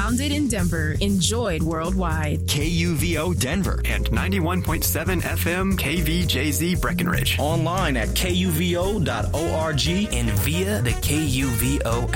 Founded in Denver, enjoyed worldwide. KUVO Denver and 91.7 FM KVJZ Breckenridge. Online at kuvo.org and via the KUVO